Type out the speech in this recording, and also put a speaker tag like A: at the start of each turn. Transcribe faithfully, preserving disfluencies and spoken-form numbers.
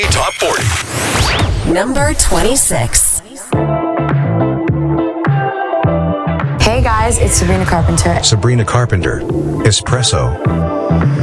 A: Top forty.
B: Number twenty-six.
C: Hey guys, it's Sabrina Carpenter.
D: Sabrina Carpenter. Espresso.